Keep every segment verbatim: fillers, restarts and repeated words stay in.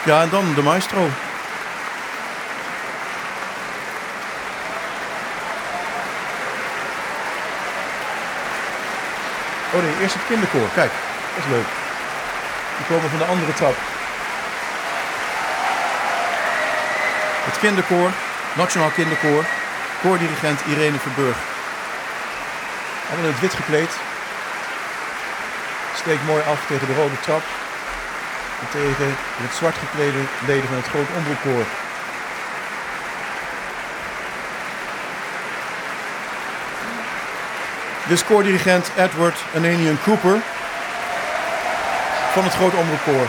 Ja, en dan de maestro. Oh nee, eerst het kinderkoor. Kijk, dat is leuk. Die komen van de andere trap. Het kinderkoor, Nationaal Kinderkoor, koordirigent Irene Verburg. Allemaal in het wit gekleed. Steekt mooi af tegen de rode trap. En tegen het zwart geklede leden van het Groot Omroepkoor. Dit is koordirigent Edward Ananian Cooper van het Groot Omroepkoor.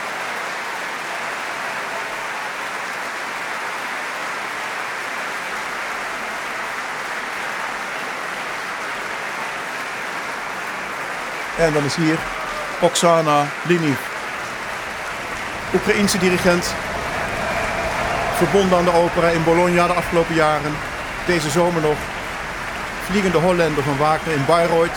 En dan is hier Oksana Liniv, Oekraïense dirigent, verbonden aan de opera in Bologna de afgelopen jaren. Deze zomer nog Vliegende Hollander van Wagner in Bayreuth.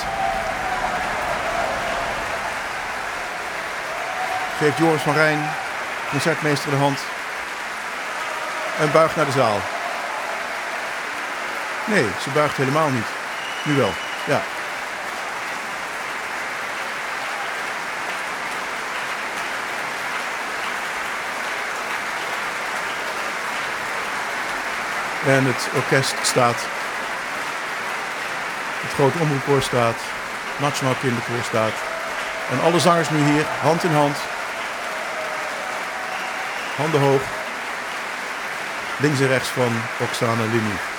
Geeft Joris van Rijn, concertmeester, de hand en buigt naar de zaal. Nee, ze buigt helemaal niet. Nu wel, ja. En het orkest staat. Het Grote Omroepkoor staat. Nationaal Kinderkoor staat. En alle zangers nu hier, hand in hand. Handen hoog. Links en rechts van Oksana Liniv.